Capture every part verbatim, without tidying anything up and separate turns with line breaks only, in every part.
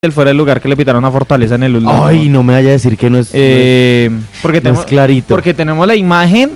el fuera del lugar que le pitaron a Fortaleza en el último.
Ay, no me vaya a decir que no es,
eh,
no es,
porque
no
tenemos,
es clarito.
Porque tenemos la imagen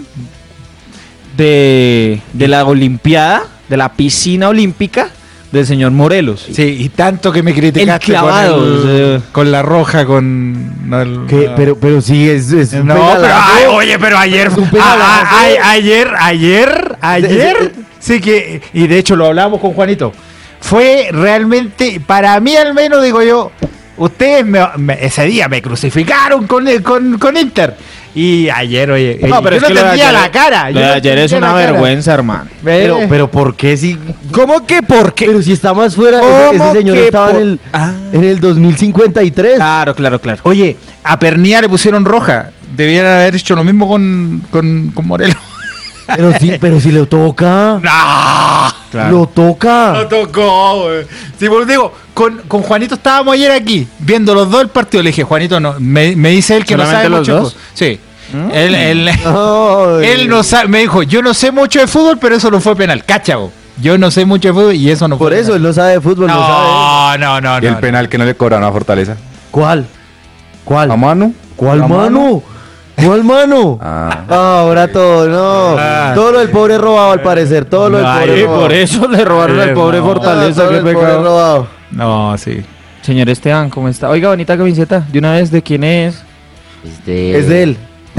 de, de la Olimpiada, de la piscina olímpica del señor Morelos.
Sí, y tanto que me criticaste
El clavado,
con, el-
o sea.
con la roja, con... no, el-
¿Qué?
no.
Pero, pero sí, es, es un
No, pero
penalazo.
ay, oye, pero ayer,
Es un
ah,
penalazo.
ah, ay, ayer, ayer, ayer, sí que, y de hecho lo hablamos con Juanito, fue realmente, para mí al menos, digo yo, ustedes me- me- ese día me crucificaron con, con, con Inter, y ayer, oye,
No, pero
yo
es
no
que lo de
tendría
ayer-
la cara.
Lo
yo
de
no
ayer es
tendría
una
la cara.
vergüenza, hermano.
Pero, pero ¿por qué si...?
¿Cómo que por qué?
Pero si está más fuera, ese,
¿Cómo
ese señor
que
estaba
por-
en el,
Ah.
en el dos mil cincuenta y tres.
Claro, claro, claro.
Oye, a Pernía le pusieron roja, debieran haber hecho lo mismo con, con, con Morelos.
Pero sí, pero si le toca.
¡No!
Lo toca.
No tocó, güey. Sí, pues digo, con, con Juanito estábamos ayer aquí, viendo los dos el partido. Le dije, Juanito, no, me, me dice él que no
¿Solamente
sabe
los
mucho de
dos?
fútbol. Sí.
Mm.
Él, él,
Ay.
él no sabe, me dijo, yo no sé mucho de fútbol, pero eso no fue penal. Cáchavo. Yo no sé mucho de fútbol y eso no fue
Por eso, él
penal.
no sabe de fútbol, no, sabe.
No, no, no,
Y el
no.
penal que no le cobraron a Fortaleza.
¿Cuál? ¿Cuál?
¿A mano?
¿Cuál
¿A
mano? ¿Cuál mano?
Ah.
Ah, ahora todo, no.
Ah.
Todo lo del pobre robado al parecer, todo lo del
Ay,
pobre
Y
robado.
por eso le robaron al
Eh,
pobre
no.
Fortaleza,
Ah, todo
qué
el pobre
pecado.
robado.
No, sí.
Señor Esteban, ¿cómo está? Oiga, bonita camiseta. De una vez, ¿de quién es?
Es de,
Es de él.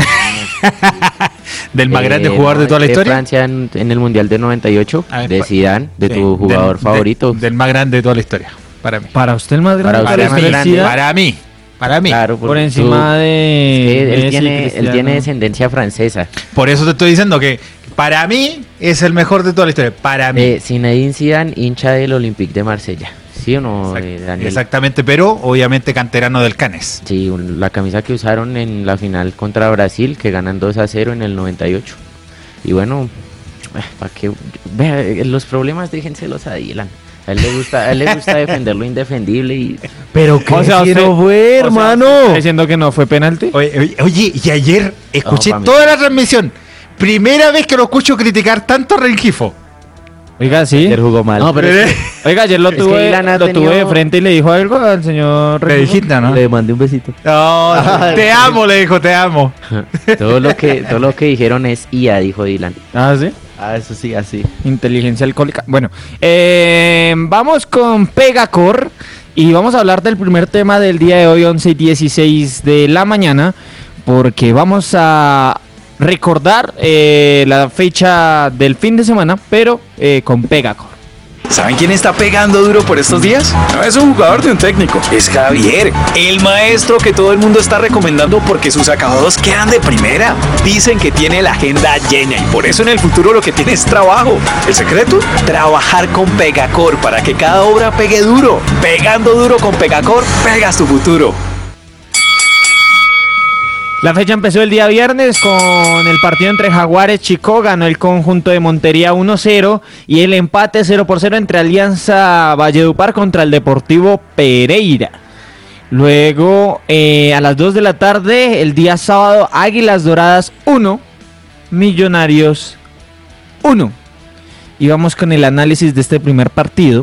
Del más
eh,
grande jugador
no,
de toda la
de
historia.
Francia en, en el Mundial del noventa y ocho,
A ver,
de
pa-
Zidane, de
Sí,
tu jugador
del-
favorito.
de- del más grande de toda la historia. Para mí.
Para usted el más grande.
Para
Para
usted
mí.
es grande.
Zidane,
Para mí. Para mí.
Claro,
por
porque
encima
tú-
de
es que él,
Messi,
tiene, él
Cristiano.
tiene descendencia francesa.
Por eso te estoy diciendo que para mí es el mejor de toda la historia. Para mí.
Eh, Zinedine Zidane, hincha del Olympique de Marsella. ¿Sí o no,
Exact-
eh, Daniel?
Exactamente, pero obviamente canterano del Canes.
Sí, un- la camisa que usaron en la final contra Brasil, que ganan dos a cero en el noventa y ocho. Y bueno, para que vea, eh, los problemas déjenselos a Dylan. A él le gusta, a él le gusta defender lo indefendible y
Pero que
O sea,
si
usted-
no fue,
O sea,
hermano.
¿está diciendo que no fue penalti?
Oye, oye, oye, y ayer escuché
pa' mí.
toda la transmisión. Primera vez que lo escucho criticar tanto a Rengifo.
Oiga, sí.
Ayer jugó mal.
No, pero es que-
Oiga, ayer lo
Es que
tuve,
Dylan ha
lo tuve
tenido-
de frente y le dijo algo al señor
Le
Rengifo.
dijiste, ¿no?
Le mandé un besito.
No, te amo, le dijo, te amo.
todo lo que todo lo que dijeron es I A, dijo Dylan.
Ah, sí.
Ah, eso sí, así.
Inteligencia alcohólica. Bueno, eh, vamos con Pegacor y vamos a hablar del primer tema del día de hoy, once y dieciséis de la mañana, porque vamos a recordar eh, la fecha del fin de semana, pero eh, con Pegacor.
¿Saben quién está pegando duro por estos días? No es un jugador de un técnico, es Javier, el maestro que todo el mundo está recomendando porque sus acabados quedan de primera. Dicen que tiene la agenda llena y por eso en el futuro lo que tiene es trabajo. ¿El secreto? Trabajar con Pegacor para que cada obra pegue duro. Pegando duro con Pegacor, pegas tu futuro.
La fecha empezó el día viernes con el partido entre Jaguares Chico, ganó el conjunto de Montería uno cero y el empate cero por cero entre Alianza Valledupar contra el Deportivo Pereira. Luego, eh, a las dos de la tarde, el día sábado, Águilas Doradas uno, Millonarios uno. Y vamos con el análisis de este primer partido.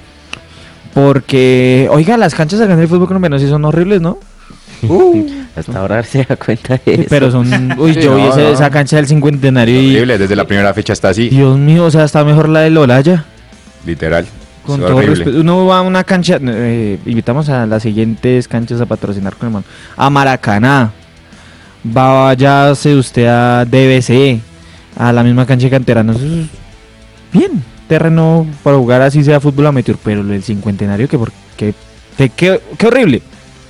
Porque, oiga, las canchas acá en el fútbol colombiano sí son horribles, ¿no?
Hasta ahora se da cuenta de eso.
Pero son, uy,
Sí,
yo vi
no,
ese-
no.
esa cancha del cincuentenario y,
Horrible, desde la primera fecha está así,
Dios mío, o sea, está mejor la del Olaya.
literal.
Con
Es
todo
horrible.
respeto. Uno va a una cancha, eh, invitamos a las siguientes canchas a patrocinar con el man. A Maracaná, váyase usted a D B C, a la misma cancha de Canterano. Eso es bien, terreno para jugar así sea fútbol amateur, pero el cincuentenario, que por qué, qué, qué, qué horrible.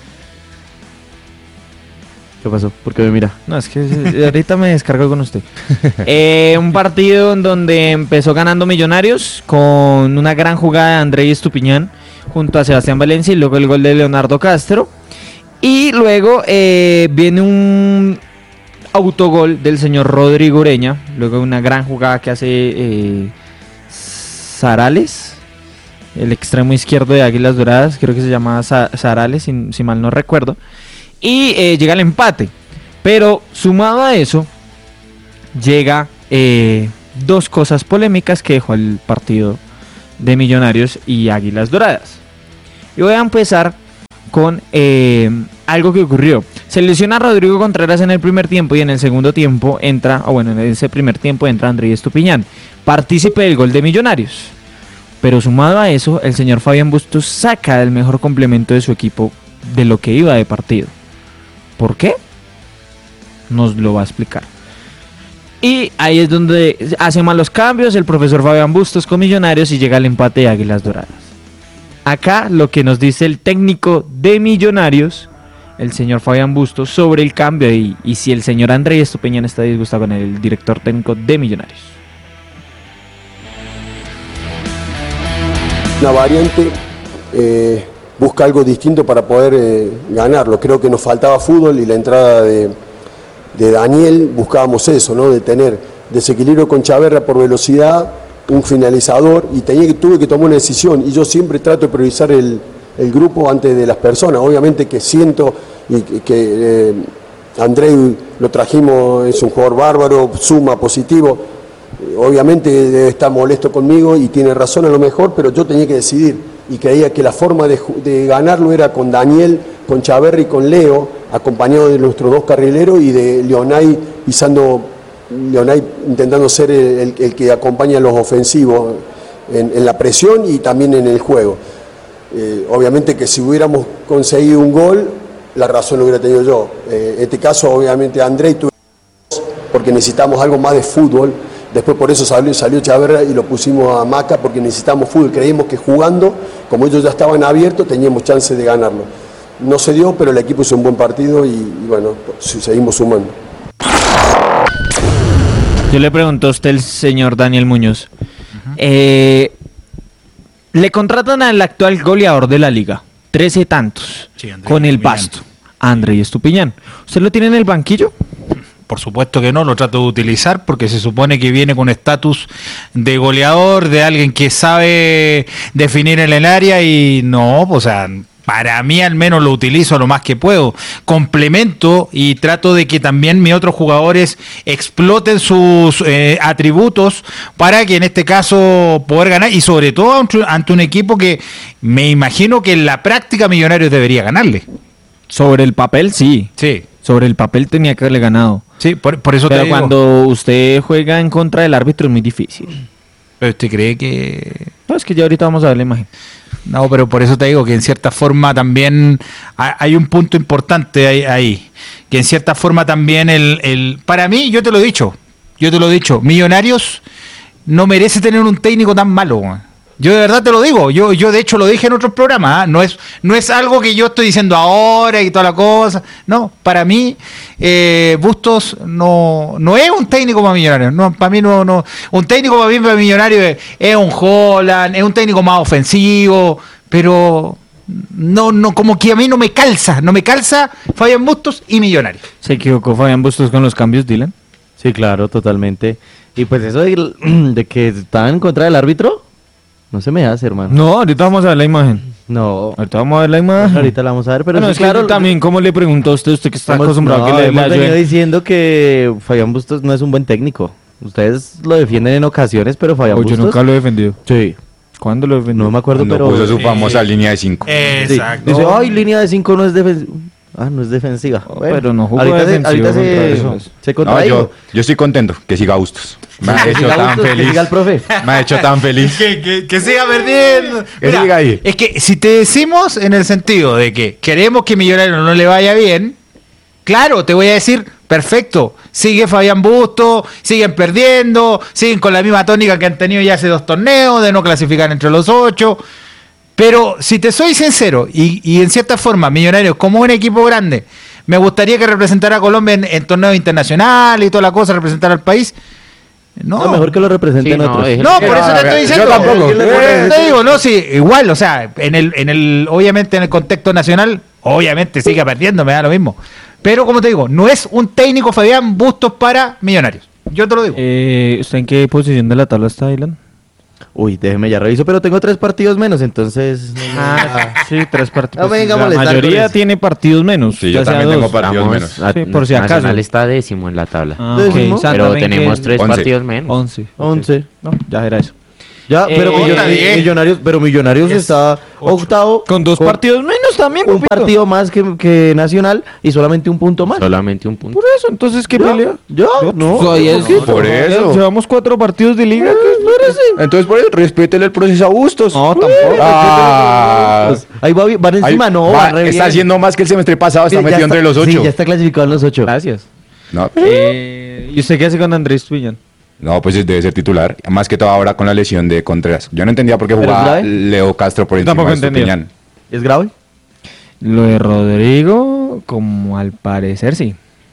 ¿Qué pasó? ¿Por qué me mira?
No, es que eh, ahorita me descargo con usted. Eh, un partido en donde empezó ganando Millonarios con una gran jugada de Andrés Estupiñán junto a Sebastián Valencia y luego el gol de Leonardo Castro. Y luego eh, viene un autogol del señor Rodrigo Ureña, luego una gran jugada que hace eh, Sarales, el extremo izquierdo de Águilas Doradas, creo que se llama Sa- Sarales, si, si mal no recuerdo. Y eh, llega el empate. Pero sumado a eso, llega eh, dos cosas polémicas que dejó el partido de Millonarios y Águilas Doradas. Y voy a empezar con eh, algo que ocurrió. Se lesiona a Rodrigo Contreras en el primer tiempo y en el segundo tiempo entra, o bueno, en ese primer tiempo entra Andrés Estupiñán, partícipe del gol de Millonarios. Pero sumado a eso, el señor Fabián Bustos saca el mejor complemento de su equipo de lo que iba de partido. ¿Por qué? Nos lo va a explicar. Y ahí es donde hace malos cambios el profesor Fabián Bustos con Millonarios y llega el empate de Águilas Doradas. Acá lo que nos dice el técnico de Millonarios, el señor Fabián Bustos, sobre el cambio y, y si el señor Andrés Estupiñán está disgustado con el director técnico de Millonarios.
Una variante eh, busca algo distinto para poder eh, ganarlo. Creo que nos faltaba fútbol y la entrada de, de Daniel buscábamos eso, ¿no? De tener desequilibrio con Chaverra por velocidad, un finalizador, y tenía que, tuve que tomar una decisión, y yo siempre trato de priorizar el, el grupo antes de las personas. Obviamente que siento y que, que eh, André lo trajimos, es un jugador bárbaro, suma, positivo, obviamente debe estar molesto conmigo y tiene razón a lo mejor, pero yo tenía que decidir y creía que la forma de, de ganarlo era con Daniel, con Chaverra y con Leo, acompañado de nuestros dos carrileros y de Leonay pisando, Leonay intentando ser el, el, el que acompaña a los ofensivos en, en la presión y también en el juego. Eh, obviamente que si hubiéramos conseguido un gol, la razón lo hubiera tenido yo. Eh, en este caso, obviamente, André tuvo porque necesitamos algo más de fútbol. Después por eso salió, salió Chaverra y lo pusimos a Maca porque necesitamos fútbol. Creímos que jugando, como ellos ya estaban abiertos, teníamos chance de ganarlo. No se dio, pero el equipo hizo un buen partido y, y bueno, seguimos sumando.
Yo le pregunto a usted, el señor Daniel Muñoz. Uh-huh. Eh, le contratan al actual goleador de la liga, trece tantos, sí, con el Pasto, Andrés Estupiñán. ¿Usted lo tiene en el banquillo?
Por supuesto que no, lo trato de utilizar porque se supone que viene con estatus de goleador, de alguien que sabe definir en el área y no, o sea, para mí al menos lo utilizo lo más que puedo. Complemento y trato de que también mis otros jugadores exploten sus eh, atributos para que en este caso poder ganar y sobre todo ante un equipo que me imagino que en la práctica Millonarios debería ganarle.
Sobre el papel sí.
Sí.
Sobre el papel tenía que haberle ganado.
Sí, por, por eso
Pero
te digo.
cuando usted juega en contra del árbitro es muy difícil.
¿Pero usted cree que...?
No, es que ya ahorita vamos a ver la imagen.
No, pero por eso te digo que en cierta forma también hay un punto importante ahí. Que en cierta forma también el, el... Para mí, yo te lo he dicho, yo te lo he dicho, Millonarios no merece tener un técnico tan malo, man. Yo de verdad te lo digo, yo yo de hecho lo dije en otros programas, ¿eh? no es no es algo que yo estoy diciendo ahora y toda la cosa, no, para mí eh, Bustos no no es un técnico para Millonarios, no, para mí no, no un técnico para mí para Millonarios es, es un Holland, es un técnico más ofensivo, pero no no como que a mí no me calza, no me calza Fabián Bustos y Millonarios.
¿Se equivocó Fabián Bustos con los cambios, Dylan?
Sí, claro, totalmente. Y pues eso de, de que estaban en contra del árbitro, no se me hace, hermano.
No, ahorita vamos a ver la imagen.
No.
Ahorita vamos a ver la imagen.
Ahorita la vamos a ver, pero
bueno,
sí,
es
claro.
Que también, ¿cómo le preguntó a usted, usted que está
hemos,
acostumbrado
no,
a que le
hemos
la
venido
ayude?
diciendo que Fabián Bustos no es un buen técnico. Ustedes lo defienden en ocasiones, pero Fabián
O
Bustos...
yo nunca lo he defendido.
Sí.
¿Cuándo lo he defendido?
No me acuerdo,
Cuando
pero...
puso su
Eh,
famosa línea de cinco.
Exacto.
Sí. Dice, ay, línea de cinco no es defensiva. Ah, no es defensiva.
Oh, pero no jugó
ahorita
defensivo
se, ahorita
contra
se,
eso.
se
No,
contradijo.
yo, yo estoy contento que siga Bustos. Me ha
Que
hecho
siga
tan
Bustos, que
feliz.
siga el profe.
Me ha hecho tan feliz.
Que, que, que siga perdiendo.
Que
Mira,
siga ahí.
Es que si te decimos en el sentido de que queremos que Millonarios no le vaya bien, claro, te voy a decir, perfecto, sigue Fabián Bustos, siguen perdiendo, siguen con la misma tónica que han tenido ya hace dos torneos, de no clasificar entre los ocho. Pero si te soy sincero, y, y en cierta forma, Millonarios como un equipo grande, me gustaría que representara a Colombia en, en torneos internacionales y toda la cosa, representar al país. No,
No, mejor que lo representen
Sí, no,
otros.
es-
no, por eso te estoy diciendo.
Yo tampoco.
Eh, te digo, no, sí, igual, o sea, en el, en el, obviamente en el contexto nacional, obviamente sigue perdiendo, me da lo mismo. Pero como te digo, no es un técnico Fabián Bustos para Millonarios. Yo te lo digo.
Eh, ¿Usted en qué posición de la tabla está, Dylan?
Uy, déjeme ya reviso, pero tengo tres partidos menos, entonces... no me-
Ah, sí, tres partidos.
No me venga a
la
molestar con
mayoría
eso.
tiene partidos menos.
Sí, yo
ya sea
también tengo
dos.
partidos
Estamos
menos.
a-
Sí, por si acaso.
Nacional está décimo en la tabla.
Ah,
Décimo.
ok. Santa
pero
Fe,
tenemos
¿qué?
tres
once.
partidos menos.
once.
once.
No, ya era eso.
Ya, pero
Eh,
Millonarios,
diez.
Millonarios, pero Millonarios
Es
está
ocho.
octavo.
Con dos partidos menos también,
un
papito.
partido más que, que Nacional y solamente un punto más.
Solamente un punto.
Por eso, entonces, ¿qué
¿Yo?
pelea?
¿Yo? No.
Soy es-
Por eso.
Llevamos cuatro partidos de liga. ¿Qué?
Entonces, por eso, respétele el proceso a Bustos.
No, tampoco.
Ah,
Pues, ahí va, van encima,
ahí
no,
va,
van re
está
bien.
haciendo más que el semestre pasado, está
Sí, ya
metido entre los ocho.
Sí, ya está clasificado en los ocho.
Gracias.
No,
Eh, ¿Y usted qué hace con Andrés Tupiñán?
no, pues debe ser titular. Más que todo ahora con la lesión de Contreras. Yo no entendía por qué
¿Pero es
jugaba
grave?
Leo Castro por encima
Tampoco
de
entendía.
Estupiñán.
¿Es grave?
Lo de Rodrigo, como al parecer sí.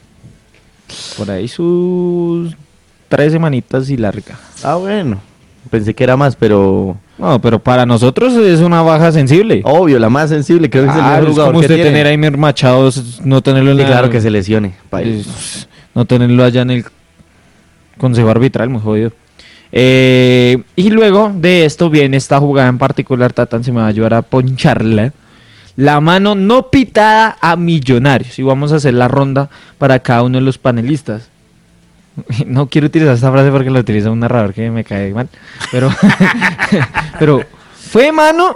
Por ahí sus tres semanitas y larga.
Ah, bueno. Pensé que era más, pero
No, pero para nosotros es una baja sensible.
obvio, la más sensible, creo que es el
Ah,
mejor
es
jugador
como
que
usted
tiene.
tener a Aimer Machado, s- no tenerlo en
Sí,
la-
claro que se lesione. paila.
es- no tenerlo allá en el consejo arbitral, muy jodido. Eh, y luego de esto viene esta jugada en particular, Tatán se me va a ayudar a poncharla. La mano no pitada a Millonarios. Y vamos a hacer la ronda para cada uno de los panelistas. No quiero utilizar esta frase porque la utiliza un narrador que me cae mal. Pero, pero ¿fue mano?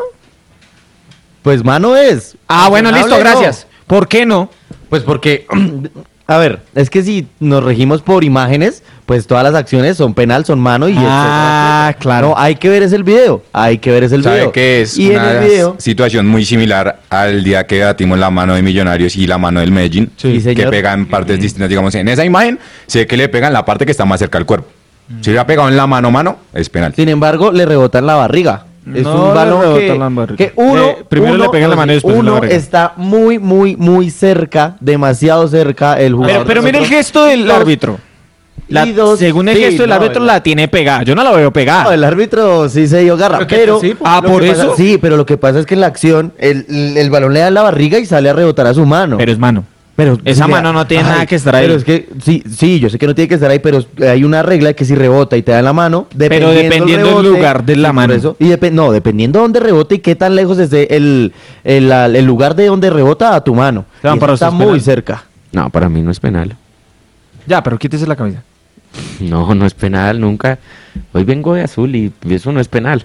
Pues mano es.
Ah, bueno, listo,
Hable, no.
gracias. ¿Por qué no?
Pues porque, a ver, es que si nos regimos por imágenes, pues todas las acciones son penal, son mano y
Ah,
etcétera.
claro.
No, hay que ver es el video, hay que ver es el
¿Sabe
video.
que es
y en
una
el video,
situación muy similar al día que debatimos la mano de Millonarios y la mano del Medellín?
Sí,
que
señor.
pega en partes distintas. Digamos, en esa imagen sé que le pegan la parte que está más cerca al cuerpo. Si le ha pegado en la mano mano, es penal.
sin embargo, le rebota en la barriga. Es
No
un
le
balón
rebota
que,
en la barriga.
que uno,
Eh, primero
uno-
le pega en la
no,
mano y
sí,
después en la
uno
barriga.
está muy, muy, muy cerca, demasiado cerca el jugador.
Pero, pero mire el
Nosotros-
gesto del
dos-
árbitro. La-
y dos-
según el
sí,
gesto del
no,
árbitro
el-
la tiene pegada. Yo no la veo
No,
pegada.
el árbitro sí se dio garra, pero...
Ah,
lo
¿por
que pasa-
eso?
sí, pero lo que pasa es que en la acción, el, el- el balón le da en la barriga y sale a rebotar a su mano.
Pero es mano.
Pero
Esa
mira,
mano no tiene nada que estar ahí.
Pero es que, sí, sí, yo sé que no tiene que estar ahí, pero hay una regla que si rebota y te da en la mano,
Pero dependiendo del lugar de la
sí, por
mano.
eso, y depe- no, dependiendo de dónde rebota y qué tan lejos esté el, el, la- el lugar de donde rebota a tu mano.
Esteban,
Y eso
para
está
usted es
muy
penal.
cerca.
No, para mí no es penal.
Ya, pero quítese la camisa.
No, no es penal, nunca. Hoy vengo de azul y eso no es penal.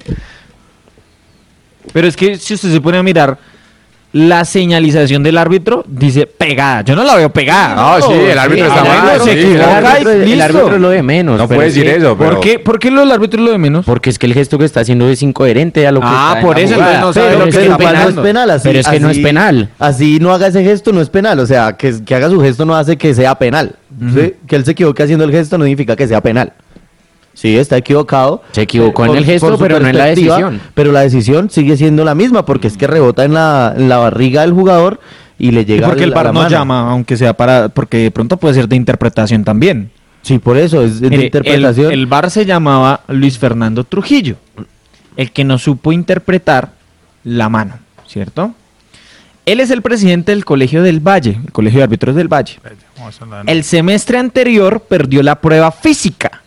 Pero es que si usted se pone a mirar la señalización del árbitro, dice pegada. Yo no la veo pegada.
No, sí, el árbitro
Sí,
está
el
mal.
árbitro se
sí,
equivoca
el árbitro-
y
el
listo.
árbitro es lo de menos.
No
pero
puedes
es
decir
que-
eso, pero...
¿Por qué, ¿Por qué lo del árbitro es lo de menos?
Porque es que el gesto que está haciendo es incoherente a lo que
Ah,
está en
por
la
eso,
jugada.
entonces no sabe
Pero
lo
es
que
que
está
no es
capaz no
penal.
es penal, así,
Pero es que no es
así-
penal.
Así no haga ese gesto, no es penal. O sea, que, que haga su gesto no hace que sea penal. ¿Sí? Que él se equivoque haciendo el gesto no significa que sea penal. Sí, está equivocado.
Se equivocó
Eh,
en
por-
el gesto,
por su
pero no en la
perspectiva,
decisión.
Pero la decisión sigue siendo la misma porque es que rebota en la, en la barriga del jugador y le
Y
llega
porque el
a la
V A R no
mano.
llama, aunque sea para... Porque de pronto puede ser de interpretación también.
Sí, por eso, es, es de
Mire,
interpretación.
El, el V A R se llamaba Luis Fernando Trujillo, el que no supo interpretar la mano, ¿cierto? Él es el presidente del Colegio del Valle, el Colegio de Árbitros del Valle. El semestre anterior perdió la prueba física.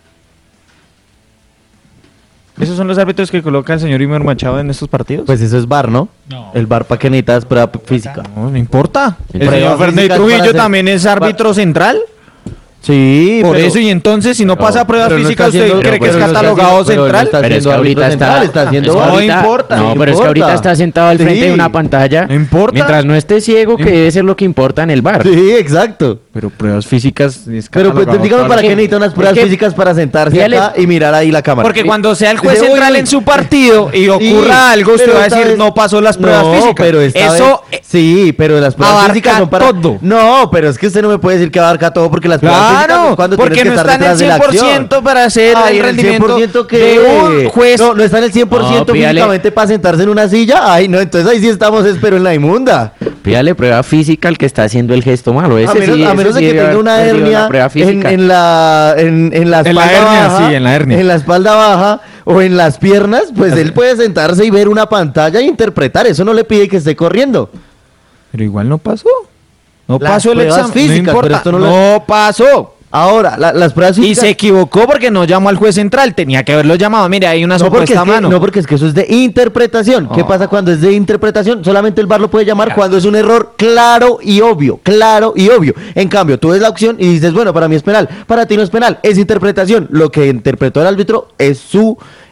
¿Esos son los árbitros que coloca el señor Imer Machado en estos partidos?
Pues eso es V A R, ¿no? El V A R para que necesitas prueba física.
no, no importa. El
Prueba
señor Fernández
física
Trujillo
para hacer-
también es árbitro central.
Sí,
Por
pero-
eso, y entonces, si no
pero-
pasa pruebas
pero no
físicas,
está
¿usted
haciendo-
cree que
pero
es
no está
catalogado
haciendo- pero no
central?
está
Pero es
haciendo
que ahorita
árbitro central,
está,
está haciendo
es que
No
árbitro.
ahorita-
importa,
No,
no
pero es que ahorita
importa.
está sentado al frente
Sí.
de una pantalla.
No importa.
Mientras no esté ciego, que debe ser lo que importa en el bar.
Sí, exacto.
Pero pruebas físicas es
Pero pues
catalogado
dígame
tal-
para
que-
qué necesita unas
es
pruebas
que-
físicas para sentarse
Fíjale-
acá y mirar ahí la cámara.
Porque cuando sea el juez
Dice,
central
"Uy,
en su partido y ocurra
sí,
algo, usted
pero
va a
esta
decir,
vez-
no pasó las pruebas
no,
físicas.
pero esta
Eso,
vez- sí, pero las pruebas
abarca
físicas son para
todo.
No, pero es que usted no me puede decir que abarca todo porque las pruebas físicas
claro,
es cuando
porque
tienes que
no
estar
está en el
detrás de la
cien por
acción.
ciento para hacer
Ay,
el
¿el
rendimiento
cien por ciento que
de un juez.
No, no está en el cien por ciento
No, pídale.
físicamente para sentarse en una silla. Ay, no, entonces ahí sí estamos, espero en la inmunda.
Pídale prueba física al que está haciendo el gesto malo. Ese
A menos,
sí,
a
ese
menos de
sí
que
debe
tenga una
haber perdido
hernia
la prueba
en,
física.
en la en, en la
En la
espalda
hernia,
baja,
sí, en la hernia.
en la espalda baja o en las piernas, pues él puede sentarse y ver una pantalla e interpretar. Eso no le pide que esté corriendo.
Pero igual no pasó. No
Las
pasó el
pruebas
examen.
físicas,
no importa.
pero esto no
no
lo-
pasó.
Ahora, la- las pruebas
Y
físicas...
se equivocó porque no llamó al juez central. Tenía que haberlo llamado. Mire, hay una
No porque,
supuesta
es que,
mano.
no, porque es que eso es de interpretación. ¿Qué
Oh.
pasa cuando es de interpretación? Solamente el V A R lo puede llamar cuando es un error claro y obvio, claro y obvio. En cambio, tú ves la opción y dices, bueno, para mí es penal, para ti no es penal, es interpretación. Lo que interpretó el árbitro es su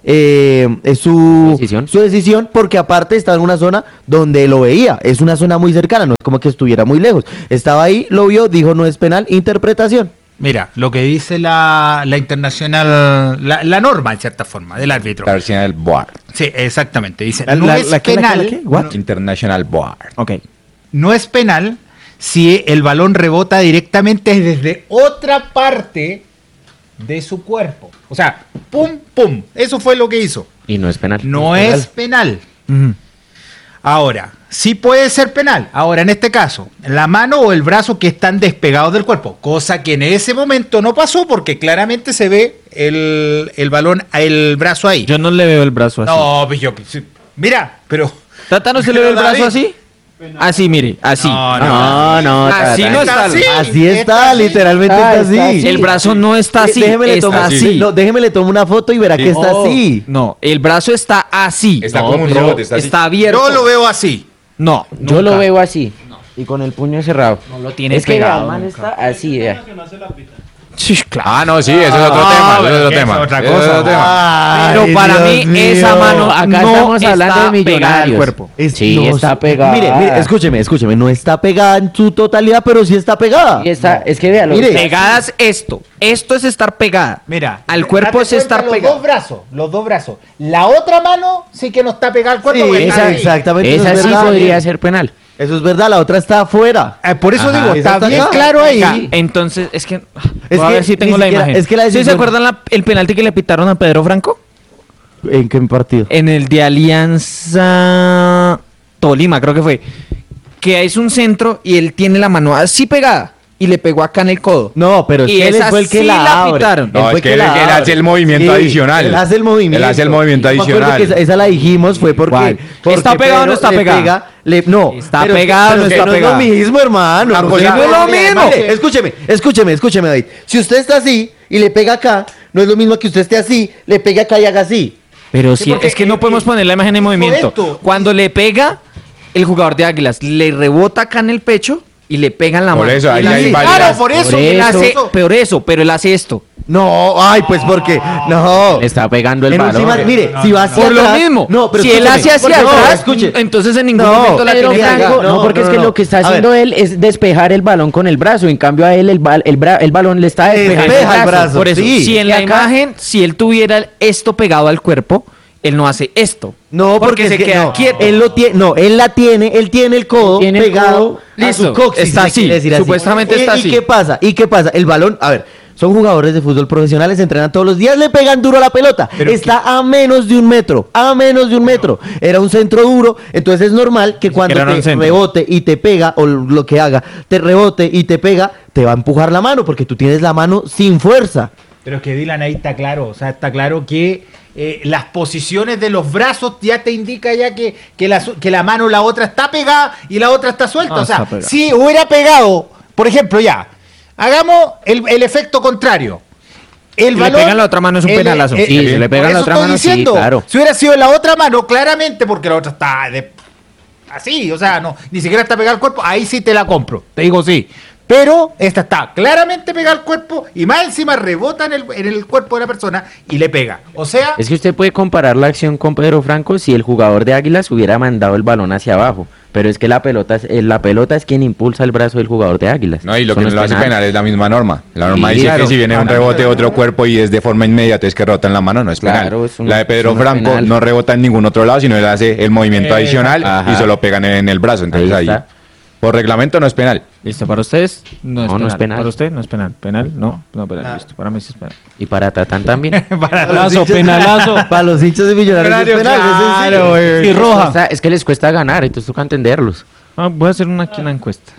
eh, es su,
¿Su decisión?
su decisión, porque aparte está en una zona donde lo veía, es una zona muy cercana, no es como que estuviera muy lejos. Estaba ahí, lo vio, dijo no es penal, interpretación.
Mira, lo que dice la, la internacional, la, la norma en cierta forma del árbitro.
International Board.
Sí, exactamente. Dice,
La-
no
la-
es
la qué, la qué,
penal,
la qué? What?
no-
International Board.
Ok.
no es penal si el balón rebota directamente desde otra parte de su cuerpo. O sea, pum, pum. Eso fue lo que hizo.
Y no es penal.
No es penal.
Ujú.
Ahora, sí puede ser penal. Ahora, en este caso, la mano o el brazo que están despegados del cuerpo, cosa que en ese momento no pasó porque claramente se ve el, el balón, el brazo ahí.
Yo no le veo el brazo así.
no, pues yo, sí. Mira, pero
¿Tata no se le ve el brazo así? Así, mire, así.
No,
No, no,
Así
Tata.
no está.
así.
Así está,
Está así.
literalmente
Ah,
está
está
así.
así.
El brazo no está así,
Déjeme le
está
tomo,
así.
no, déjeme le tomo una foto y verá
Sí.
que está
No,
así.
No, el brazo está así.
Está
No,
como un
pero
robot, está así.
abierto.
yo lo veo así.
No,
Yo lo
nunca.
veo así. Y con el puño cerrado.
No lo tiene
es que
pegado,
vea, el man
nunca.
está así, vea.
Sí, claro.
Ah, no, sí, eso es otro
Ah,
tema. Eso es
pero
otro
que es
tema.
otra
eso es
cosa.
otro tema.
Pero
Ay,
para
Dios
mí
mío.
esa mano
Acá
no
estamos hablando
está
de
pegada al
millonarios.
cuerpo.
Es-
Sí, está pegada.
Mire, mire, escúcheme, escúcheme, no está pegada en su totalidad, pero sí está pegada.
Y está, es que vea, lo
Mire.
Pegadas esto. Esto es estar pegada.
Mira,
Al cuerpo
date
es estar
cuenta, los
pegado.
dos brazos, los dos brazos. La otra mano sí que no está pegada al cuerpo.
Sí,
porque está
esa-
ahí.
exactamente. eso
esa
es
sí
verdad.
podría ser penal.
Eso es verdad, la otra está afuera.
Eh, por eso
Ajá.
digo,
Esa
está
está
bien
acá.
claro ahí.
Acá, entonces, es que.
Es
voy a
que
ver si
ni
tengo la
siquiera-
imagen.
es que la
¿Sí se
decisión-
acuerdan la- el penalti que le pitaron a Pedro Franco?
¿En qué partido?
En el de Alianza Tolima, creo que fue. Que es un centro y él tiene la mano así pegada y le pegó acá en el codo.
No, pero es
Y
que él
esa
fue el que
sí
la,
la
abre.
pitaron.
No,
fue
es que él-
la
él hace
abre.
el movimiento adicional.
Él hace el movimiento.
Él hace el movimiento
Yo me acuerdo
adicional.
que esa, esa la dijimos fue porque,
¿Cuál?
porque
¿Está pegado o no
Pedro
está
le
pegada?
pega- le- no,
¿Está
pero es que-
pegado o
pero
no
es que
está
no
pegada?
es lo mismo, hermano.
Ah,
O
pues
sea,
no es lo
mire,
mismo.
mire, escúcheme, escúcheme, escúcheme, David. Si usted está así y le pega acá, no es lo mismo que usted esté así, le pegue acá y haga así.
Pero
Sí,
sí,
porque
es que no
el-
podemos
el-
poner la imagen en movimiento.
esto.
Cuando le pega, el jugador de Águilas le rebota acá en el pecho y le pega en la
Por
mano.
eso, ahí
Y él
hay
hace-
varias-
Claro, por eso.
Por él
eso.
hace, peor eso, pero él hace esto.
No, ay, pues porque, no.
Le está pegando el
En
balón.
últimas, mire, si va hacia
Por lo
atrás-
mismo.
No, pero
si él
escúcheme,
hace hacia
porque- no,
atrás,
escuche.
entonces en ningún
No,
momento la
Pedro
tiene
Franco,
pegada.
Franco, no,
no,
porque
no,
es que
no.
lo que está
A ver.
haciendo él es despejar el balón con el brazo. En cambio a él el, bal- el, bra- el balón le está despejando
Despeja el brazo.
Por eso,
sí.
si en
Y
la
acá-
imagen, si él tuviera esto pegado al cuerpo, él no hace esto.
No, porque,
Porque se
es que
queda
no,
quieto.
Él lo tiene, no, él la tiene, él tiene el codo
Tiene el
pegado
codo,
a
listo,
su coxis,
está
se
así,
quiere decir
supuestamente
¿Y-
está
¿Y
así.
qué pasa? ¿Y qué pasa? El balón, a ver, son jugadores de fútbol profesionales, entrenan todos los días, le pegan duro a la pelota.
Pero
Está a menos de un metro, a menos de un metro. Era un centro duro, entonces es normal que cuando
siquiera era un
te
centro.
rebote y te pega, o lo que haga, te rebote y te pega, te va a empujar la mano, porque tú tienes la mano sin fuerza.
Pero es que Dylan ahí está claro, o sea, está claro que eh, las posiciones de los brazos ya te indica ya que, que, la, su- que la mano, la otra está pegada y la otra está suelta.
Ah,
o sea,
está pegada.
si hubiera pegado, por ejemplo, ya, hagamos el, el efecto contrario. El
Si le pega en la otra mano es un penalazo.
Sí, si le pega en la
por eso
otra
estoy
mano, sí,
diciendo,
claro.
Si hubiera sido en la otra mano, claramente, porque la otra está de- así, o sea, no, ni siquiera está pegada al cuerpo, ahí sí te la compro, te digo sí. Pero esta está claramente pegada al cuerpo y más encima rebota en el, en el cuerpo de la persona y le pega. O sea,
Es que usted puede comparar la acción con Pedro Franco si el jugador de Águilas hubiera mandado el balón hacia abajo. Pero es que la pelota es, eh, la pelota es quien impulsa el brazo del jugador de Águilas.
No, y lo
Eso
que no
es
lo hace penal es la misma norma. La norma
Sí,
dice
claro.
que si viene un rebote de otro cuerpo y es de forma inmediata, es que rebota en la mano, no es penal.
Claro, es un-
la de Pedro
eso no es
Franco
penal.
no rebota en ningún otro lado, sino él hace el movimiento
Eh,
adicional
ajá.
y se lo pegan en el brazo. Entonces
Ahí
ahí,
está.
por reglamento no es penal.
Listo, para ustedes no es,
No, no
penal.
es penal.
Para usted no es penal. ¿Penal? No, no penal. Listo, para mí sí es penal.
Y para Tatán también.
para
Para los
Penalazo,
hinchas-
penalazo.
Para los hinchas de Millonarios es penal, es sencillo.
Y roja.
Cuesta- es que les cuesta ganar, entonces toca entenderlos.
Ah, voy a hacer una, aquí una encuesta.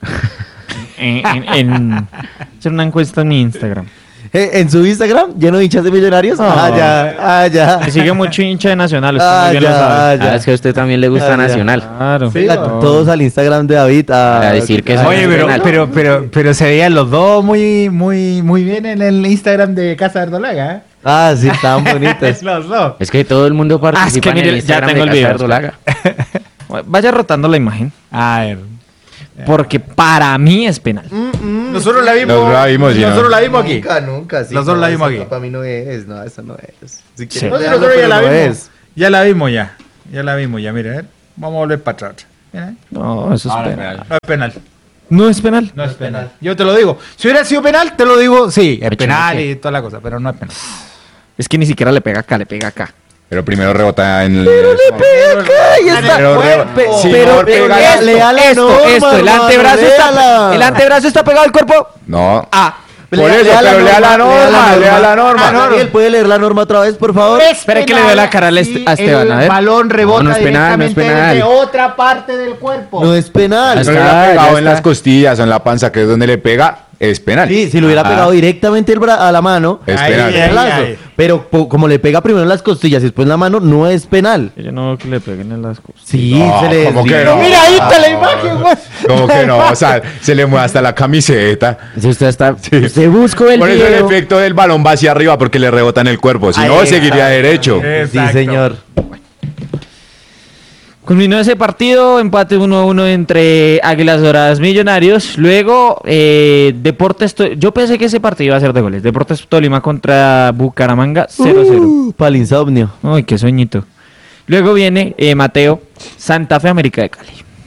en, en- en- hacer una encuesta en mi Instagram.
Eh, En su Instagram, lleno de hinchas de Millonarios.
Ah.
Ah, ya, ah, ya.
Me sigue mucho hincha de Nacional, usted
Ah,
muy bien lo
ya,
sabe.
ah,
Ah,
ya.
es que a usted también le gusta
Ah, ya.
Nacional.
Claro.
Venga,
No.
todos al Instagram de David a,
A decir que
a-
eso
Oye,
es
pero,
penal.
pero, pero, pero se veían los dos muy, muy, muy bien en el Instagram de Casa Verdolaga, ¿eh?
Ah, sí, estaban bonitas.
los dos.
Es que todo el mundo participa
Ah, es que
en
mire,
el
ya
Instagram
tengo
de
el video,
Casa Verdolaga.
Vaya rotando la imagen.
A ver.
Porque para mí es penal.
Nosotros la vimos.
Nosotros la vimos, sí,
Nosotros
¿no?
la vimos aquí.
Nunca, nunca. Sí,
Nosotros
no,
la vimos
eso
aquí.
Para mí no es, no, eso no es. Si
Sí.
quieres
No,
leerlo,
nosotros ya
pero
la
no
vimos.
es.
Ya la vimos ya. Ya la vimos ya, mire, a ver. Vamos a volver para atrás. Mira,
No, eso es
Ah, no,
penal.
penal.
no es penal.
No es penal.
No es penal. Yo te lo digo. Si hubiera sido penal, te lo digo, sí, es
Hecho,
penal
¿no?
y toda la cosa, pero no es penal.
Es que ni siquiera le pega acá, le pega acá.
Pero primero rebota en el...
Ay, está.
Pero, re-
Pe-
si
pero
no pega-
lea- lea la
esto,
norma,
esto, el
hermano,
antebrazo está,
léala.
el antebrazo está pegado al cuerpo.
No.
Ah,
Por eso, pero lea la norma, lea la norma.
Ah, Daniel, ¿puede leer la norma otra vez, por favor?
Espere que le vea la cara al est- a Esteban,
el
a ver.
balón rebota
No, no es penal, no es
directamente
penal.
desde otra parte del cuerpo.
No es penal.
Si no le
está,
hubiera pegado
ya
en
está.
las costillas o en la panza, que es donde le pega, es penal.
Sí, si lo hubiera
Ajá.
pegado directamente el bra- a la mano,
Es
Ahí,
penal.
ahí,
pelazo.
ahí.
Pero po- como le pega primero en las costillas y después en la mano, no es penal.
yo no veo que le peguen en las cosas.
Sí,
No,
se le
¿cómo que
desliza.
no?
Mira, ahí está la imagen, güey.
Como que no, o sea, se le mueve hasta la camiseta.
Si usted está,
Sí.
usted buscó el
Por eso el
video.
efecto del balón va hacia arriba porque le rebota en el cuerpo. Si
Ahí
no,
está.
seguiría derecho.
Sí,
Exacto.
señor.
Culminó ese partido, empate uno a uno entre Águilas Doradas Millonarios. Luego, eh, Deportes... To- Yo pensé que ese partido iba a ser de goles. Deportes Tolima contra Bucaramanga, cero cero.
Uh, para el insomnio.
Ay, qué sueñito. Luego viene eh, Mateo, Santa Fe América de Cali.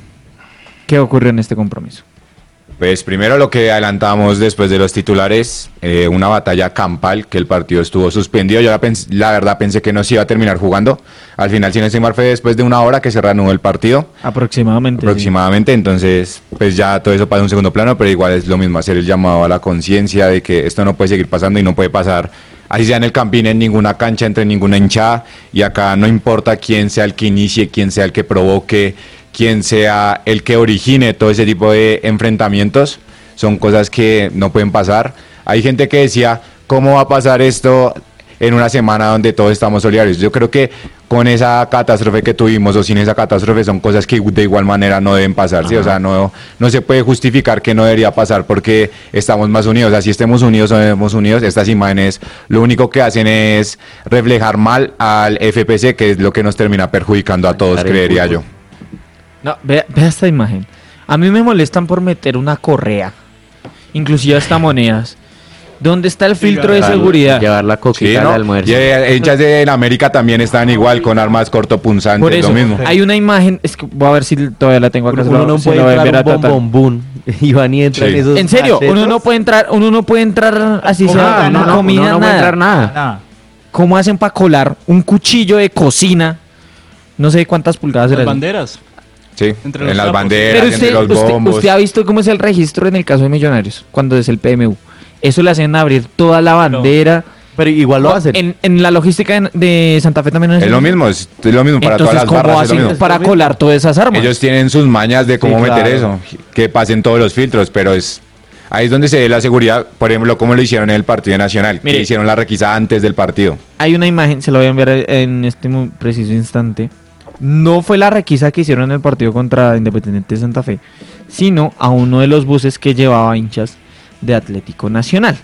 ¿Qué ocurrió en este compromiso?
Pues primero lo que adelantamos después de los titulares, eh, una batalla campal, que el partido estuvo suspendido. Yo la, pens- la verdad pensé que no se iba a terminar jugando. Al final, sin ese fue después de una hora que se reanudó el partido.
Aproximadamente. sí.
Aproximadamente, entonces pues ya todo eso pasa en un segundo plano, pero igual es lo mismo, hacer el llamado a la conciencia de que esto no puede seguir pasando y no puede pasar, así sea en el Campín, en ninguna cancha, entre ninguna hinchada, y acá no importa quién sea el que inicie, quién sea el que provoque, quién sea el que origine todo ese tipo de enfrentamientos, son cosas que no pueden pasar. Hay gente que decía, ¿cómo va a pasar esto en una semana donde todos estamos solidarios? Yo creo que con esa catástrofe que tuvimos o sin esa catástrofe son cosas que de igual manera no deben pasar, ¿sí? O sea, no, no se puede justificar que no debería pasar porque estamos más unidos. Así estemos unidos o no estemos unidos, estas imágenes lo único que hacen es reflejar mal al F P C, que es lo que nos termina perjudicando a todos,
Ganar el
creería yo.
fútbol.
No, vea, vea esta imagen. A mí me molestan por meter una correa, inclusive hasta monedas. ¿Dónde está el filtro de
Llevar-
seguridad?
Llevar la
Sí,
coquita
¿no?
al almuerzo.
Y eh, hinchas de la América también están igual con armas cortopunzantes,
Por eso,
lo mismo.
hay una imagen, es que voy a ver si todavía la tengo acá. se
Uno
la-
no
se
puede
la voy a
entrar
enviar
un
a Tata.
bom, bom, boom. Y van y entran
Sí.
esos
En serio, uno
machetos.
no puede entrar, uno no puede entrar así sea,
Ah,
no,
no, no,
comida,
uno no
nada.
puede entrar nada.
Nada.
¿Cómo hacen para colar un cuchillo de cocina? No sé cuántas pulgadas
Las
era.
banderas.
Sí,
Entre
en
los
las
trapos.
banderas,
Pero
entre
usted,
los
usted,
bombos.
usted ha visto cómo es el registro en el caso de Millonarios, cuando es el P M U. Eso le hacen abrir toda la bandera.
Pero igual lo hacen.
En, en la logística de, de Santa Fe también
Es lo mismo, es es lo mismo para
Entonces,
todas las
¿cómo
barras, es lo
hacen
mismo.
para colar todas esas armas?
Ellos tienen sus mañas de cómo
Sí,
meter
claro.
eso, que pasen todos los filtros, pero es ahí es donde se ve la seguridad, por ejemplo, como lo hicieron en el partido nacional,
Mire.
que hicieron la requisa antes del partido.
Hay una imagen, se la voy a enviar en este mo- preciso instante. No fue la requisa que hicieron en el partido contra Independiente de Santa Fe, sino a uno de los buses que llevaba hinchas de Atlético Nacional.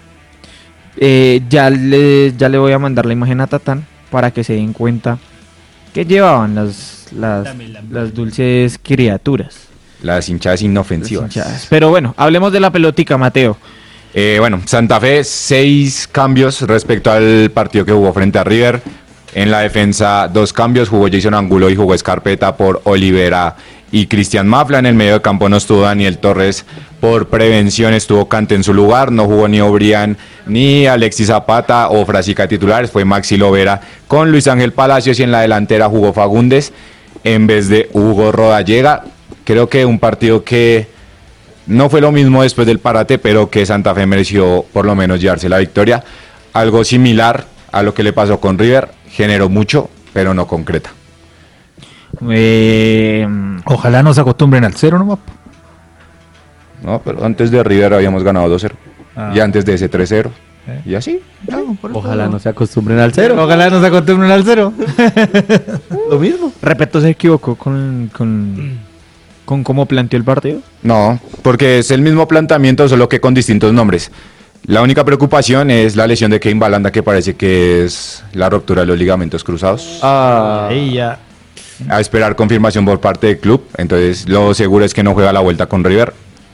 Eh, ya, le, ya le voy a mandar la imagen a Tatán para que se den cuenta que llevaban las, las,
Dame la-
las dulces criaturas.
Las hinchadas
las
inofensivas.
hinchadas. Pero bueno, hablemos de la pelotica, Mateo.
Eh, bueno, Santa Fe, seis cambios respecto al partido que jugó frente a River. En la defensa, dos cambios, jugó Jason Angulo y jugó Escarpeta por Olivera y Cristian Mafla. En el medio de campo no estuvo Daniel Torres por prevención, estuvo Cante en su lugar, no jugó ni Obrián ni Alexis Zapata o Frasica titulares, fue Maxi Lovera con Luis Ángel Palacios y en la delantera jugó Fagundes en vez de Hugo Rodallega. Creo que un partido que no fue lo mismo después del parate, pero que Santa Fe mereció por lo menos llevarse la victoria. Algo similar a lo que le pasó con River, generó mucho, pero no concreta.
Eh,
Ojalá no se acostumbren al cero nomás.
No, pero antes de River habíamos ganado dos cero.
Ah.
Y antes de ese tres cero.
¿Eh?
Y así.
Ojalá no se acostumbren al cero.
Ojalá no se acostumbren al cero.
Lo mismo.
Repeto, se equivocó con, con, con cómo planteó el partido.
No, porque es el mismo planteamiento, solo que con distintos nombres. La única preocupación es la lesión de Kevin Balanda, que parece que es la ruptura de los ligamentos cruzados.
Ah,
Ahí ya.
a esperar confirmación por parte del club. Entonces lo seguro es que no juega la vuelta con River.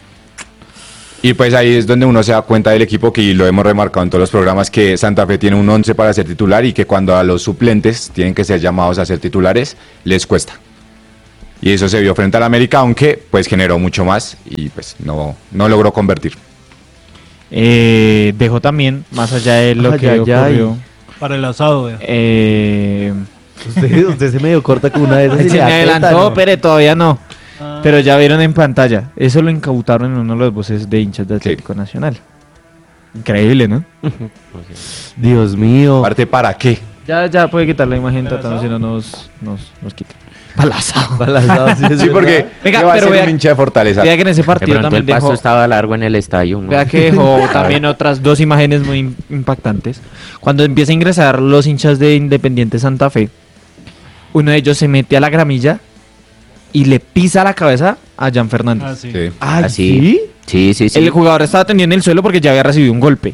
Y pues ahí es donde uno se da cuenta del equipo, que lo hemos remarcado en todos los programas, que Santa Fe tiene un once para ser titular y que cuando a los suplentes tienen que ser llamados a ser titulares, les cuesta. Y eso se vio frente al América, aunque pues generó mucho más y pues no, no logró convertir.
Eh, dejó también, más allá de lo
Ay,
que
ay,
ocurrió,
ay.
Para el asado, vea.
eh,
Usted, usted se medio corta con una de esas. y
se
le
me
da
adelantó,
tétano.
pero todavía no.
Ah.
Pero ya vieron en pantalla. Eso lo incautaron en uno de los voces de hinchas de Atlético Nacional. Increíble, ¿no?
Dios mío.
Aparte, ¿para qué?
Ya, ya puede quitar la imagen,
¿Para
tratando,
asado?
si no nos, nos, nos quita. Palazado.
Balanzado, sí, es
Sí, porque
verdad.
Venga,
¿qué va a
pero
hacer
vea-
un hincha de Fortaleza?
Vea que en ese
De
partido
pronto el
también
paso
dejó,
estaba largo en el estadio. ¿no?
vea que dejó también otras dos imágenes muy im- impactantes. Cuando empieza a ingresar los hinchas de Independiente Santa Fe, uno de ellos se mete a la gramilla y le pisa la cabeza a Jan Fernández.
Ah, sí.
Sí.
Ay,
Así.
¿sí?
Sí, sí, sí.
El jugador estaba tendido en el suelo porque ya había recibido un golpe.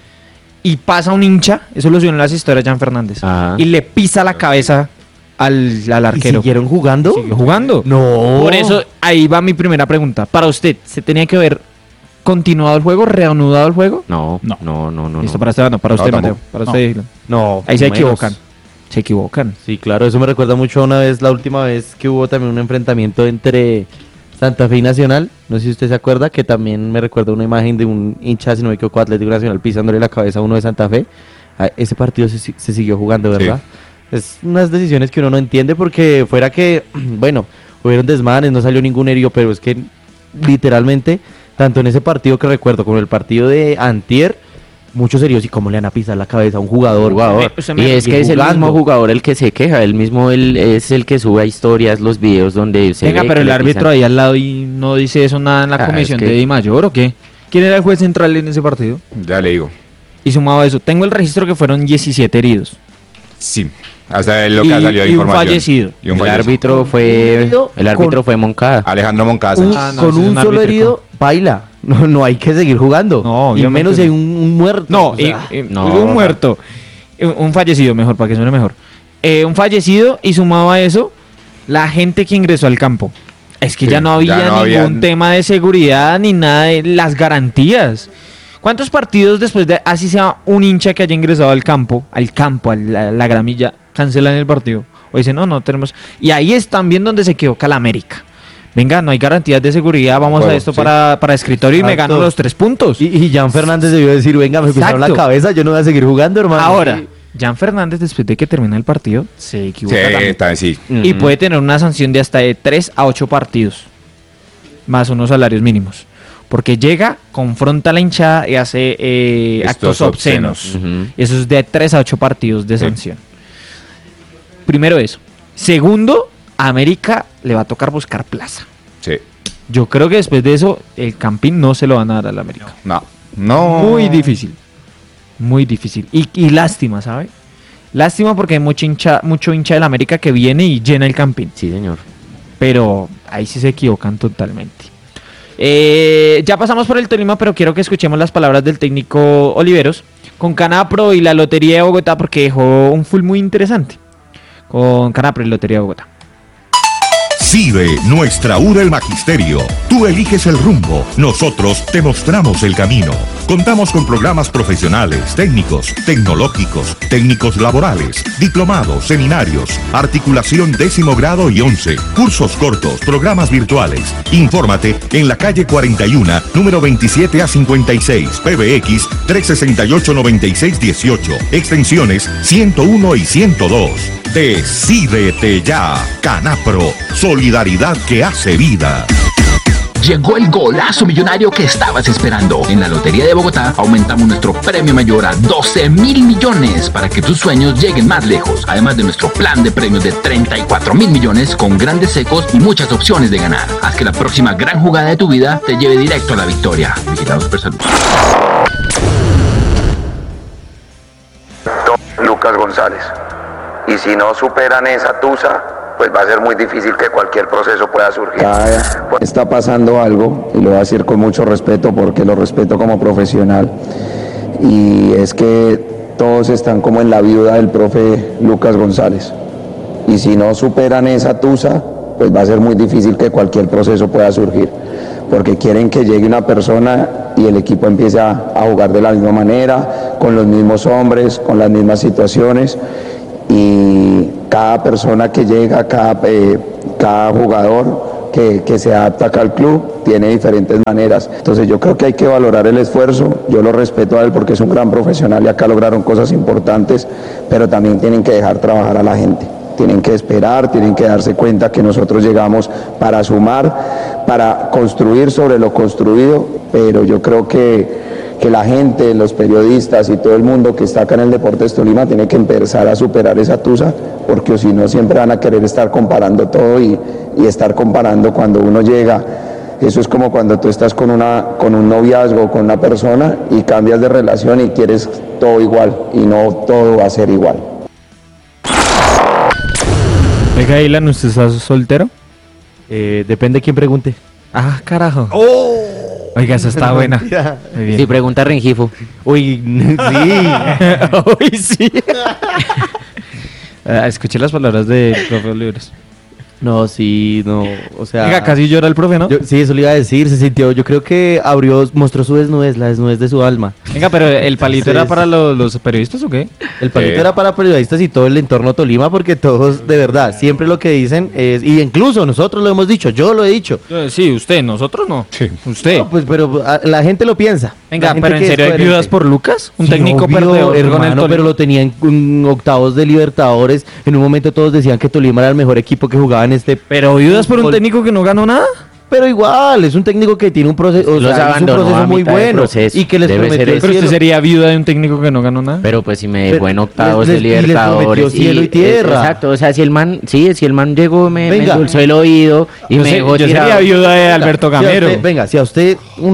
Y pasa un hincha, eso lo subió en las historias Jan Fernández,
Ajá.
y le pisa la cabeza al, al
¿Y
arquero.
siguieron jugando?
Siguió jugando.
No.
Por eso, ahí va mi primera pregunta. Para usted, ¿se tenía que haber continuado el juego, reanudado el juego?
No,
No.
no, no, no. no,
Listo,
no.
para usted, no, para
No,
usted,
tampoco.
Mateo. Para
No.
usted, Dylan.
No.
Ahí se
menos.
equivocan. Se equivocan.
Sí, claro, eso me recuerda mucho a una vez, la última vez que hubo también un enfrentamiento entre Santa Fe y Nacional. No sé si usted se acuerda, que también me recuerda una imagen de un hincha, si no me equivoco, Atlético Nacional pisándole la cabeza a uno de Santa Fe. Ah, ese partido se, se siguió jugando, ¿verdad? Es unas decisiones que uno no entiende, porque fuera que, bueno, hubieron desmanes, no salió ningún herido, pero es que literalmente, tanto en ese partido que recuerdo como en el partido de antier, muchos serios, y cómo le van a pisar la cabeza a un jugador.
Jugador.
Me- usted me-
Y es que es el
jugando.
mismo jugador el que se queja, el mismo él es el que sube a historias los videos donde se
Venga,
ve
pero
que
el
le
árbitro
pisan.
ahí al lado y no dice eso nada en la
Ah,
comisión
es que-
de Di Mayor, ¿o qué? ¿Quién era el juez central en ese partido?
Ya le digo.
Y sumado a eso, tengo el registro que fueron diecisiete heridos.
Sí. Hasta lo que
Y-
ha salido de
y un
información.
fallecido.
Y un
El
fallecido.
árbitro fue
Herido
el árbitro
con-
fue Moncada.
Alejandro Moncada
Un-
Sánchez.
Ah, no,
con
ese es
un
un
solo
árbitro.
herido, baila. No, no hay que seguir jugando.
No,
y
obviamente
menos si hay
no.
un, un muerto.
No,
O sea,
y- y-
no.
un muerto. Un un fallecido, mejor, para que suene mejor. Eh, un fallecido, y sumado a eso, la gente que ingresó al campo. Es que
Sí,
ya no había
ya no
ningún
había-
tema de seguridad ni nada de las garantías. ¿Cuántos partidos después de así sea un hincha que haya ingresado al campo, al campo, a la, la gramilla, cancelan el partido? O dicen, no, no tenemos. Y ahí es también donde se equivoca la América. Venga, no hay garantías de seguridad, vamos
Juego,
a esto
sí.
para, para escritorio y me
Exacto.
gano los tres puntos.
Y, y Jan Fernández debió decir, venga, me pisaron la
Exacto.
cabeza, yo no voy a seguir jugando, hermano.
Ahora, Jan Fernández, después de que termina el partido, se
Sí,
equivoca también.
está bien, sí.
Y
Ujú.
puede tener una sanción de hasta de tres a ocho partidos, más unos salarios mínimos. Porque llega, confronta a la hinchada y hace eh,
Estos
actos obscenos.
Ujú.
Eso es de tres a ocho partidos de
Sí.
sanción. Primero eso. Segundo, a América le va a tocar buscar plaza.
Sí.
Yo creo que después de eso, el Campín no se lo van a dar al América.
No. No.
Muy difícil. Muy difícil. Y, y lástima, ¿sabe? Lástima porque hay mucho hincha, mucho hincha del América que viene y llena el Campín.
Sí, señor.
Pero ahí sí se equivocan totalmente. Eh, ya pasamos por el Tolima, pero quiero que escuchemos las palabras del técnico Oliveros con Canapro y la Lotería de Bogotá, porque dejó un full muy interesante con Canapro y Lotería de Bogotá.
CIDE, nuestra U del Magisterio. Tú eliges el rumbo, nosotros te mostramos el camino. Contamos con programas profesionales, técnicos, tecnológicos, técnicos laborales, diplomados, seminarios, articulación décimo grado y once, cursos cortos, programas virtuales. Infórmate en la calle cuarenta y uno, número veintisiete a cincuenta y seis, P B X trescientos sesenta y ocho, noventa y seis dieciocho, extensiones ciento uno y ciento dos. Decídete ya, Canapro, solidaridad que hace vida.
Llegó el golazo millonario que estabas esperando. En la Lotería de Bogotá aumentamos nuestro premio mayor a doce mil millones para que tus sueños lleguen más lejos. Además de nuestro plan de premios de treinta y cuatro mil millones con grandes secos y muchas opciones de ganar. Haz que la próxima gran jugada de tu vida te lleve directo a la victoria. Vigilado Supersalud.
Lucas González. Y si no superan esa tusa, pues va a ser muy difícil que cualquier proceso pueda surgir.
Está pasando algo, y lo voy a decir con mucho respeto porque lo respeto como profesional, y es que todos están como en la viuda del profe Lucas González. y si no superan esa tusa, pues va a ser muy difícil que cualquier proceso pueda surgir, porque quieren que llegue una persona y el equipo empiece a, a jugar de la misma manera, con los mismos hombres, con las mismas situaciones, y cada persona que llega, cada, eh, cada jugador que, que se adapta acá al club tiene diferentes maneras. Entonces yo creo que hay que valorar el esfuerzo, yo lo respeto a él porque es un gran profesional y acá lograron cosas importantes, pero también tienen que dejar trabajar a la gente. Tienen que esperar, tienen que darse cuenta que nosotros llegamos para sumar, para construir sobre lo construido, pero yo creo que, que la gente, los periodistas y todo el mundo que está acá en el Deportes Tolima tiene que empezar a superar esa tusa, porque si no siempre van a querer estar comparando todo y, y estar comparando cuando uno llega. Eso es como cuando tú estás con, una, con un noviazgo, con una persona y cambias de relación y quieres todo igual y no todo va a ser igual.
Oiga, Ilan, ¿usted está soltero?
Eh, depende de quién pregunte.
Ah, carajo.
¡Oh!
Oiga, esa está buena. Muy bien.
Si pregunta Rengifo.
Uy, sí.
Uy, sí. Ah, escuché las palabras del profe Olivos.
No, sí, no, o sea...
Oiga, casi llora el profe, ¿no?
Yo, sí, eso le iba a decir, se sintió, yo creo que abrió, mostró su desnudez, la desnudez de su alma.
Venga, pero ¿el palito
Sí,
era
sí.
para los, los periodistas o qué?
El palito
Sí.
era para periodistas y todo el entorno Tolima, porque todos, de verdad, siempre lo que dicen es, y incluso nosotros lo hemos dicho, yo lo he dicho.
Eh, Sí, usted, nosotros no.
Sí.
Usted.
No, pues, pero a- la gente lo piensa.
Venga,
La gente
pero ¿en
que es
serio hay
coherente.
viudas por Lucas? Un
Sí,
técnico
obvio,
perdedor con el
hermano,
Tolima.
pero lo tenía en, en octavos de Libertadores. En un momento todos decían que Tolima era el mejor equipo que jugaba en este.
Pero viudas por un
fútbol.
técnico que no ganó nada.
Pero igual, es un técnico que tiene un proceso, o
Los
sea, es un
abandonó
proceso
a
muy
mitad de
bueno
proceso.
y que les
Debe
prometió
ser
el
eso.
Pero usted
cielo.
sería viuda de un técnico que no ganó nada.
Pero pues si me
Pero
dejó en octavos
les-
de
les- y les
Libertadores.
prometió cielo y tierra.
eh, Exacto, o sea, si el man, sí, si el man llegó, me, me
Venga.
endulzó el oído y
yo
me
sé-
dejó
yo
tirado.
sería viuda de Alberto
Si a
Gamero.
usted- venga, si a usted un